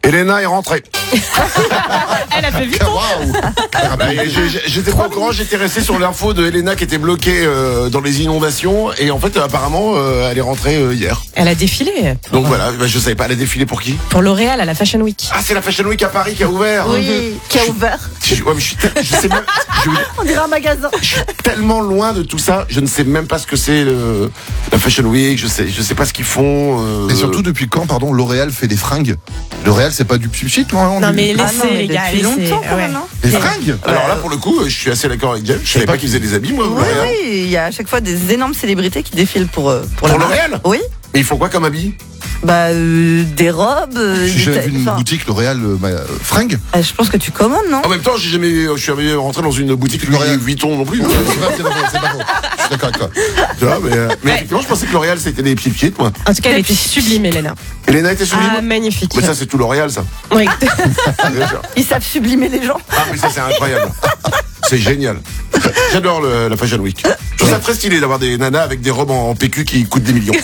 Elena est rentrée. Elle a fait vite. J'étais pas au courant, j'étais resté sur l'info de Elena qui était bloquée dans les inondations. Et en fait, apparemment, elle est rentrée hier. Elle a défilé. Donc voilà, je savais pas, elle a défilé pour qui? Pour L'Oréal à la Fashion Week. Ah, c'est la Fashion Week à Paris qui a ouvert. Oui, qui a ouvert. Ouais, mais je sais même, On dirait un magasin. je suis tellement loin de tout ça, je ne sais même pas ce que c'est la Fashion Week, je sais pas ce qu'ils font. Et surtout, depuis quand, pardon, L'Oréal fait des fringues? L'Oréal, c'est pas du pchit, non? Non mais Ah non, mais laissez les gars, depuis laissez. longtemps quand Ouais. même, hein. Des fringues? Alors là, pour le coup, je suis assez d'accord avec James. Je savais pas qu'ils faisaient des habits, moi. Oui, L'Oréal. oui, il y a à chaque fois des énormes célébrités qui défilent pour la Pour marque. L'Oréal? Oui. Mais ils font quoi comme habits? Bah, des robes. J'ai jamais vu une enfin, boutique L'Oréal fringues. je pense que tu commandes, non? En même temps, je suis jamais rentré dans une boutique L'Oréal. Louis Vuitton non plus. C'est pas faux. Je suis d'accord avec toi. Tu vois, mais effectivement, je pensais que L'Oréal c'était des pieds moi. En tout cas, elle était sublime, Elena. Elena était sublime. Ah, magnifique. Mais ça, c'est tout L'Oréal, ça. Oui. Bien sûr. Ils savent sublimer les gens. Ah, mais ça, c'est incroyable. C'est génial. J'adore la Fashion Week. Je trouve ça très stylé d'avoir des nanas avec des robes en PQ qui coûtent des millions.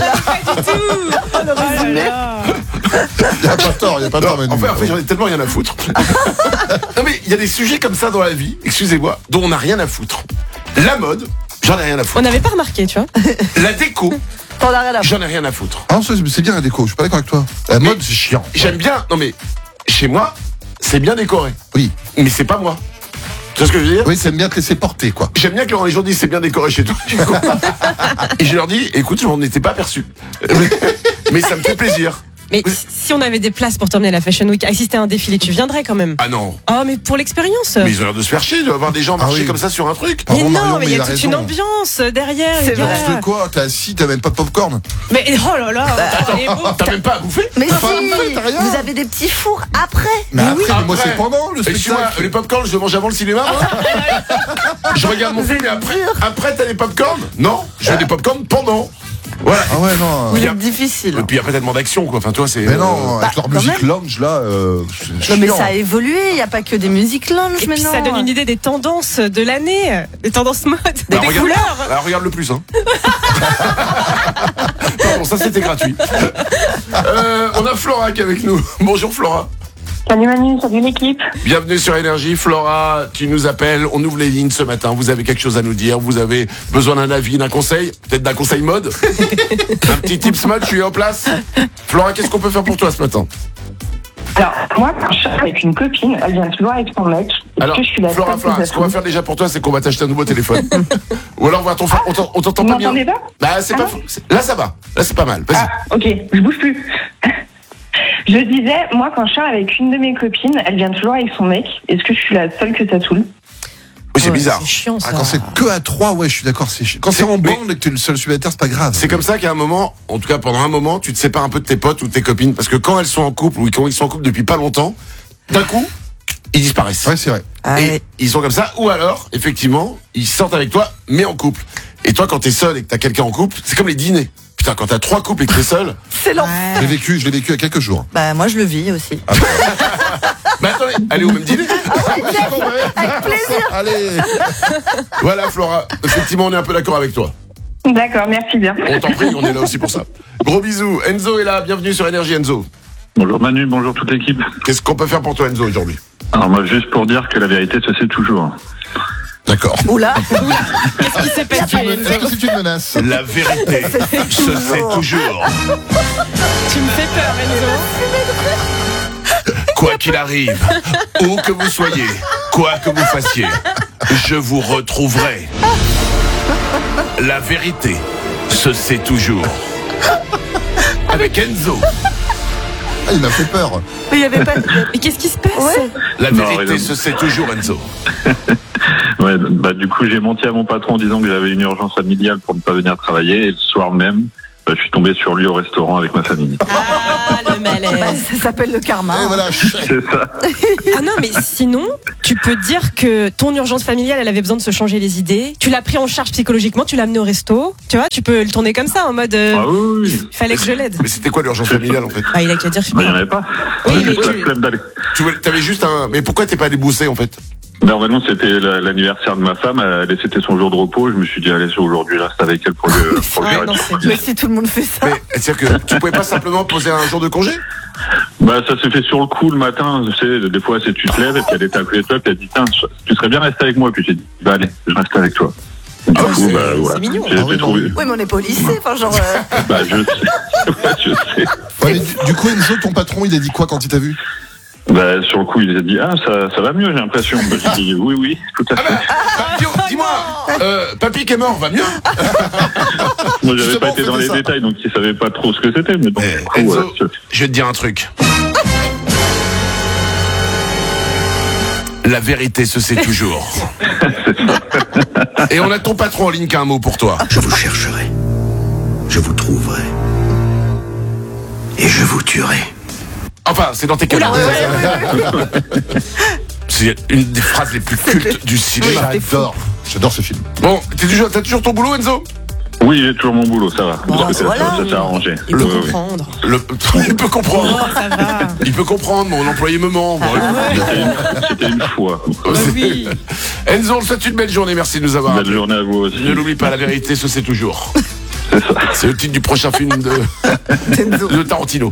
Il n'y a pas tort, Manu. En fait, j'en ai tellement rien à foutre. Non, mais il y a des sujets comme ça dans la vie, excusez-moi, dont on n'a rien à foutre. La mode, j'en ai rien à On foutre. n'avait pas remarqué, tu vois. La déco, T'en as rien à j'en ai rien à foutre. Ah non, c'est bien la déco, je suis pas d'accord avec toi. La mode, c'est chiant. J'aime bien, non mais, chez moi, c'est bien décoré. Oui. Mais c'est pas moi. Tu vois ce que je veux dire? Oui, c'est bien te laisser porter, quoi. J'aime bien que quand les gens disent c'est bien décoré chez toi. Et je leur dis, écoute, je m'en étais pas aperçu. Mais ça me fait plaisir. Mais si on avait des places pour t'emmener à la Fashion Week, assister à un défilé, tu viendrais quand même. Ah non. Oh, mais pour l'expérience. Mais ils ont l'air de se faire chier, de voir des gens marcher oui. comme ça sur un truc. Mais Pardon, non, Marion, mais il y a toute raison. une ambiance derrière. C'est les gars. vrai. De quoi? T'es assis, t'as même pas de popcorn. Mais oh là là. elle est beau. T'as même pas à bouffer? Mais T'as si, pas fait, t'as rien. vous avez des petits fours après. Mais après, moi, Après. c'est pendant le Excuse-moi, spectacle. les popcorn, je les mange avant le cinéma, moi. Je regarde mon film et après t'as les popcorn? Non, je fais des popcorn pendant. Voilà. Ah ouais, non. Vous Bien. êtes difficile. Et puis après tellement d'action, quoi. Enfin, toi, c'est. Mais non, avec leur quand musique même. lounge, là, c'est Non, mais chiant. ça a évolué. Il n'y a pas que des musiques lounge Et puis maintenant. ça donne une idée des tendances de l'année, des tendances mode, des regarde, couleurs. regarde le plus, hein. Pardon, ça c'était gratuit. On a Flora qui est avec nous. Bonjour Flora. Salut Manu, salut l'équipe. Bienvenue sur Énergie. Flora, tu nous appelles. On ouvre les lignes ce matin. Vous avez quelque chose à nous dire. Vous avez besoin d'un avis, d'un conseil. Peut-être d'un conseil mode. Un petit tips mode, tu es en place. Flora, qu'est-ce qu'on peut faire pour toi ce matin? Alors, moi, quand je suis avec une copine, elle vient toujours avec son mec. Alors, que je suis la Flora, seule ce qu'on va faire déjà pour toi, c'est qu'on va t'acheter un nouveau téléphone. Ou alors, on t'entend Vous pas bien. m'entendez pas? Bah, c'est pas. Là, ça va. Là, c'est pas mal. Vas-y. Ah, ok, je bouge plus. Je disais, moi, quand je suis avec une de mes copines, elle vient toujours avec son mec. Est-ce que je suis la seule que ça saoule? Oui, c'est Ouais, bizarre. C'est chiant ça. Ah, quand c'est que à 3, ouais, je suis d'accord, c'est chiant. Quand c'est en bande et que t'es le seul célibataire, c'est pas grave. C'est comme ça qu'à un moment, en tout cas pendant un moment, tu te sépares un peu de tes potes ou de tes copines. Parce que quand elles sont en couple ou quand ils sont en couple depuis pas longtemps, d'un coup, ils disparaissent. Ouais, c'est vrai. Ah, Et ouais. ils sont comme ça. Ou alors, effectivement, ils sortent avec toi, mais en couple. Et toi, quand t'es seul et que t'as quelqu'un en couple, c'est comme les dîners. Putain, quand t'as 3 couples et que t'es seul. C'est l'enfer. Je l'ai vécu il y a quelques jours. Bah, moi, je le vis aussi. Mais attendez, allez au même dîner. Avec plaisir. Allez. Voilà, Flora. Effectivement, on est un peu d'accord avec toi. D'accord, merci bien. On t'en prie, on est là aussi pour ça. Gros bisous. Enzo est là. Bienvenue sur Énergie, Enzo. Bonjour Manu, bonjour toute l'équipe. Qu'est-ce qu'on peut faire pour toi, Enzo, aujourd'hui? Alors moi juste pour dire que la vérité se sait toujours. D'accord. Oula. Qu'est-ce qui s'est passé? Est-ce que c'est une menace? La vérité se sait toujours. Tu me fais peur, Enzo. Quoi qu'il arrive, où que vous soyez, quoi que vous fassiez, je vous retrouverai. La vérité se sait toujours. Avec Enzo. Ah, il m'a fait peur. Mais il n'y avait pas de... Mais qu'est-ce qui se passe? Ouais. La Non, vérité rien. se sait toujours, Enzo. Ouais, bah du coup j'ai menti à mon patron en disant que j'avais une urgence familiale pour ne pas venir travailler et le soir même, je suis tombé sur lui au restaurant avec ma famille. Ah, le Bah, malaise. ça s'appelle le karma. Et voilà. C'est ça. Ah non, mais sinon, tu peux dire que ton urgence familiale, elle avait besoin de se changer les idées. Tu l'as pris en charge psychologiquement, tu l'as amené au resto. Tu vois, tu peux le tourner comme ça, en mode. Ah oui, oui. Il fallait que je l'aide. Mais c'était quoi l'urgence familiale, en fait? Ah, il a qu'à dire. Bah il n'y en avait pas. Oui, J'ai mais juste la tu- flemme d'aller. T'avais juste un. Mais pourquoi t'es pas allé bosser, en fait? Normalement c'était l'anniversaire de ma femme, c'était son jour de repos, je me suis dit allez aujourd'hui je reste avec elle pour le Ouais, non, c'est dur. Mais si tout le monde fait ça. Mais c'est-à-dire que tu pouvais pas simplement poser un jour de congé? Bah, ça s'est fait sur le coup le matin. Tu sais, des fois, tu te lèves et puis elle était à côté de toi, puis elle dit, tiens, tu serais bien resté avec moi. Puis j'ai dit, bah allez, je reste avec toi. Du coup, c'est mignon. J'ai trouvé. Oui, mais on n'est pas au lycée, enfin, genre. Bah, je sais. Ouais, je sais. Ouais, mais du coup, Enzo, ton patron, il a dit quoi quand il t'a vu? Bah, sur le coup, il a dit, ah, ça va mieux, j'ai l'impression. Bah, j'ai dit, oui, tout à fait. Dis-moi, papy qui est mort va mieux? Moi, j'avais Justement, pas été dans les ça. détails, donc il savait pas trop ce que c'était, mais bon. du coup, Enzo, ouais, je vais te dire un truc. La vérité se sait toujours. Et on a ton patron en ligne qui a un mot pour toi. Je vous chercherai, je vous trouverai, et je vous tuerai. Enfin, c'est dans tes canaux. C'est une des phrases les plus cultes du cinéma. J'adore ce film. Bon, t'as toujours ton boulot, Enzo? Oui, j'ai toujours mon boulot, ça va. Bon, Parce que voilà. ça s'est arrangé. Il peut Oui, oui. comprendre. Il peut comprendre. Ça va. Il peut comprendre, mon employé me ment. Bon, C'était une fois. Oui. Enzo, on te souhaite une belle journée, merci de nous avoir. Belle journée à vous aussi. Ne l'oublie pas, la vérité se sait toujours. C'est ça. C'est le titre du prochain film de Tarantino.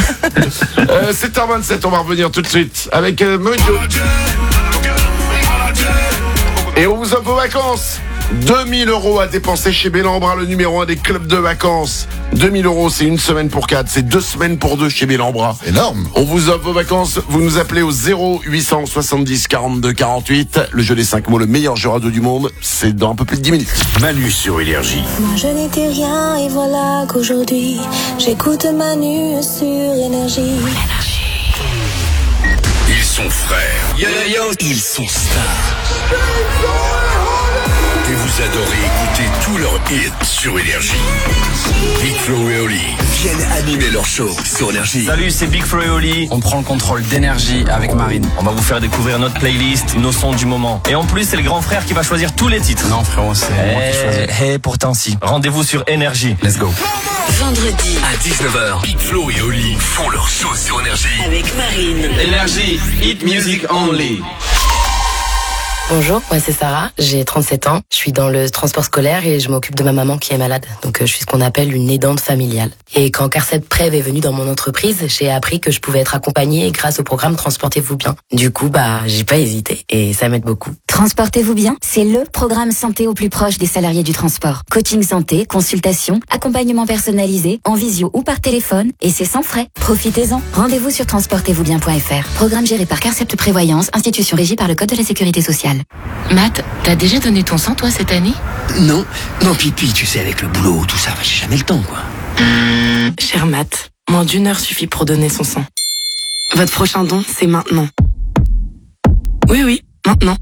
7h27, on va revenir tout de suite avec Mojo. Et on vous offre vos vacances. 2000 € à dépenser chez Bellambra, le numéro 1 des clubs de vacances. 2000 €, c'est une semaine pour 4, c'est 2 semaines pour 2 chez Bellambra. Énorme. On vous offre vos vacances, vous nous appelez au 0870 42 48. Le jeu des 5 mots, le meilleur jeu radio du monde, c'est dans un peu plus de 10 minutes. Manu sur Énergie. Moi je n'étais rien et voilà qu'aujourd'hui j'écoute Manu sur Énergie. Ils sont frères. Ils sont stars. Et vous adorez écouter tous leurs hits sur Énergie. Big Flo et Oli viennent animer leur show sur Énergie. Salut, c'est Big Flo et Oli. On prend le contrôle d'Énergie avec Marine. On va vous faire découvrir notre playlist, nos sons du moment. Et en plus, c'est le grand frère qui va choisir tous les titres. Non, frérot, c'est moi qui choisis. Pourtant si. Rendez-vous sur Énergie. Let's go. Vendredi À 19h, Big Flo et Oli font leur show sur Énergie. avec Marine. Énergie, hit music only. Bonjour, moi c'est Sarah, j'ai 37 ans, je suis dans le transport scolaire et je m'occupe de ma maman qui est malade. Donc je suis ce qu'on appelle une aidante familiale. Et quand Carcet Prev est venu dans mon entreprise, j'ai appris que je pouvais être accompagnée grâce au programme Transportez-vous bien. Du coup, j'ai pas hésité et ça m'aide beaucoup. Transportez-vous bien, c'est le programme santé au plus proche des salariés du transport. Coaching santé, consultation, accompagnement personnalisé, en visio ou par téléphone, et c'est sans frais. Profitez-en. Rendez-vous sur transportezvousbien.fr. Programme géré par Carcept Prévoyance, institution régie par le Code de la Sécurité sociale. Matt, t'as déjà donné ton sang toi cette année? Non, pipi, tu sais, avec le boulot, tout ça, j'ai jamais le temps, quoi. Cher Matt, moins d'1 heure suffit pour donner son sang. Votre prochain don, c'est maintenant. Oui, maintenant.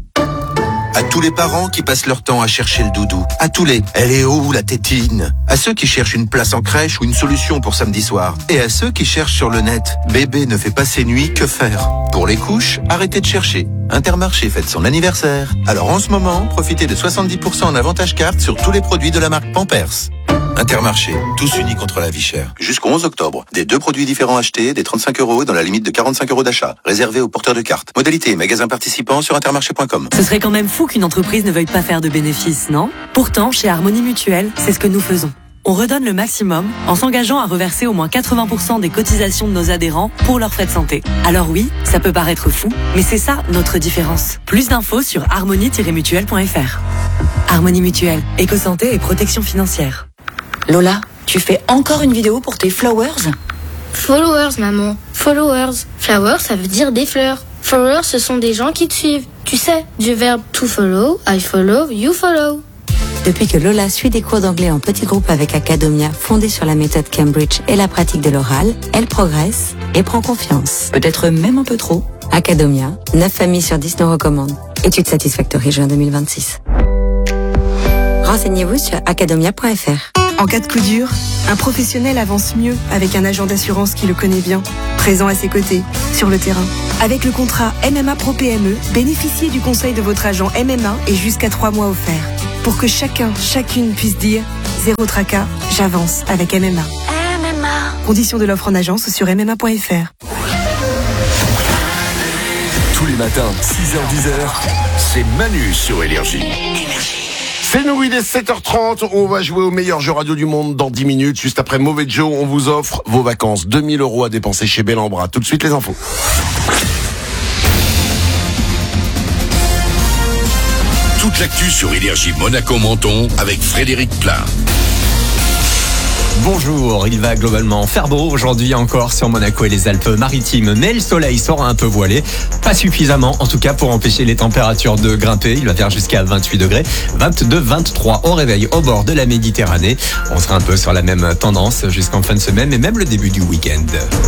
À tous les parents qui passent leur temps à chercher le doudou. À tous les « elle est où la tétine ?» À ceux qui cherchent une place en crèche ou une solution pour samedi soir. Et à ceux qui cherchent sur le net « bébé ne fait pas ses nuits, que faire ?» Pour les couches, arrêtez de chercher. Intermarché fête son anniversaire. Alors en ce moment, profitez de 70% en avantage carte sur tous les produits de la marque Pampers. Intermarché, tous unis contre la vie chère. Jusqu'au 11 octobre, des 2 produits différents achetés, des 35 € dans la limite de 45 € d'achat, réservés aux porteurs de cartes. Modalité, magasin participant sur intermarché.com. Ce serait quand même fou qu'une entreprise ne veuille pas faire de bénéfices, non? Pourtant, chez Harmonie Mutuelle, c'est ce que nous faisons. On redonne le maximum en s'engageant à reverser au moins 80% des cotisations de nos adhérents pour leurs frais de santé. Alors oui, ça peut paraître fou, mais c'est ça notre différence. Plus d'infos sur harmonie-mutuelle.fr. Harmonie Mutuelle, éco-santé et protection financière. Lola, tu fais encore une vidéo pour tes followers? Followers, maman. Followers. Flowers, ça veut dire des fleurs. Followers, ce sont des gens qui te suivent. Tu sais, du verbe to follow, I follow, you follow. Depuis que Lola suit des cours d'anglais en petit groupe avec Academia, fondée sur la méthode Cambridge et la pratique de l'oral, elle progresse et prend confiance. Peut-être même un peu trop. Academia, 9 familles sur 10 nous recommandent. Étude Satisfactory juin 2026. Renseignez-vous sur academia.fr. En cas de coup dur, un professionnel avance mieux avec un agent d'assurance qui le connaît bien, présent à ses côtés, sur le terrain. Avec le contrat MMA Pro PME, bénéficiez du conseil de votre agent MMA et jusqu'à 3 mois offerts. Pour que chacune puisse dire « Zéro tracas, j'avance avec MMA ». Conditions de l'offre en agence sur MMA.fr. Tous les matins, 6h-10h, c'est Manu sur Énergie. C'est nous, il est 7h30, on va jouer au meilleur jeu radio du monde dans 10 minutes. Juste après Mauvais Joe, on vous offre vos vacances. 2000 € à dépenser chez Bellambra. Tout de suite les infos. Toute l'actu sur Énergie Monaco-Menton avec Frédéric Plat. Bonjour, il va globalement faire beau aujourd'hui encore sur Monaco et les Alpes-Maritimes, mais le soleil sera un peu voilé, pas suffisamment en tout cas pour empêcher les températures de grimper. Il va faire jusqu'à 28 degrés, 22, 23 au réveil au bord de la Méditerranée. On sera un peu sur la même tendance jusqu'en fin de semaine et même le début du week-end.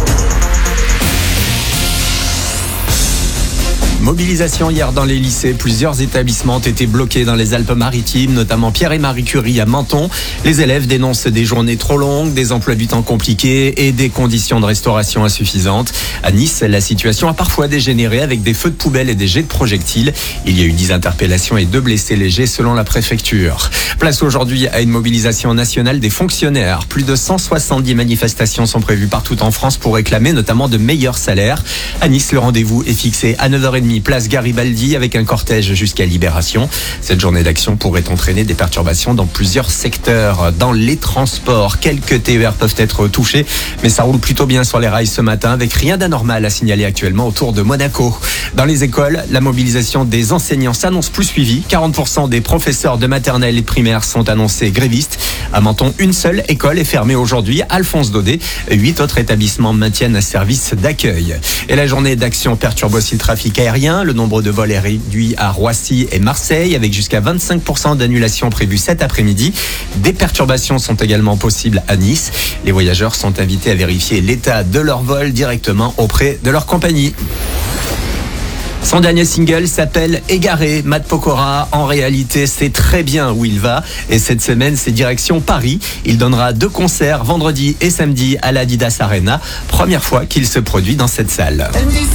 Mobilisation hier dans les lycées. Plusieurs établissements ont été bloqués dans les Alpes-Maritimes, notamment Pierre et Marie Curie à Menton. Les élèves dénoncent des journées trop longues, des emplois du temps compliqués et des conditions de restauration insuffisantes. À Nice, la situation a parfois dégénéré avec des feux de poubelle et des jets de projectiles. Il y a eu 10 interpellations et 2 blessés légers selon la préfecture. Place aujourd'hui à une mobilisation nationale des fonctionnaires. Plus de 170 manifestations sont prévues partout en France pour réclamer notamment de meilleurs salaires. À Nice, le rendez-vous est fixé à 9h30. Place Garibaldi avec un cortège jusqu'à Libération. Cette journée d'action pourrait entraîner des perturbations dans plusieurs secteurs. Dans les transports, quelques TER peuvent être touchés, mais ça roule plutôt bien sur les rails ce matin avec rien d'anormal à signaler actuellement autour de Monaco. Dans les écoles, la mobilisation des enseignants s'annonce plus suivie. 40% des professeurs de maternelle et primaire sont annoncés grévistes. À Menton, une seule école est fermée aujourd'hui, Alphonse Daudet. 8 autres établissements maintiennent un service d'accueil. Et la journée d'action perturbe aussi le trafic aérien. Le nombre de vols est réduit à Roissy et Marseille avec jusqu'à 25% d'annulations prévues cet après-midi. Des perturbations sont également possibles à Nice. Les voyageurs sont invités à vérifier l'état de leur vol directement auprès de leur compagnie. Son dernier single s'appelle Égaré. Matt Pokora, en réalité, sait très bien où il va. Et cette semaine, c'est direction Paris. Il donnera 2 concerts vendredi et samedi à l'Adidas Arena. Première fois qu'il se produit dans cette salle.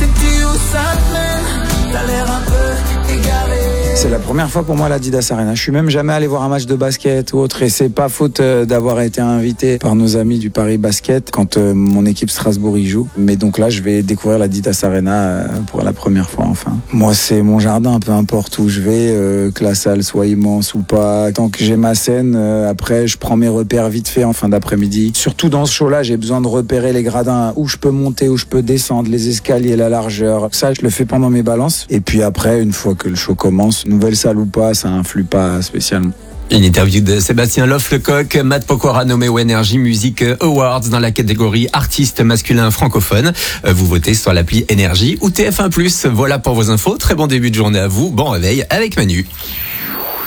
C'est la première fois pour moi à l'Adidas Arena. Je suis même jamais allé voir un match de basket ou autre et c'est pas faute d'avoir été invité par nos amis du Paris Basket quand mon équipe Strasbourg y joue. Mais donc là, je vais découvrir l'Adidas Arena pour la première fois enfin. Moi, c'est mon jardin, peu importe où je vais, que la salle soit immense ou pas. Tant que j'ai ma scène, après, je prends mes repères vite fait en fin d'après-midi. Surtout dans ce show-là, j'ai besoin de repérer les gradins, où je peux monter, où je peux descendre, les escaliers, la largeur. Ça, je le fais pendant mes balances. Et puis après, une fois que le show commence, nouvelle salle ou pas, ça influe pas spécialement. Une interview de Sébastien Loff-Lecoq, Matt Pokora nommé au Energy Music Awards dans la catégorie artiste masculin francophone. Vous votez sur l'appli Énergie ou TF1+. Voilà pour vos infos. Très bon début de journée à vous. Bon réveil avec Manu.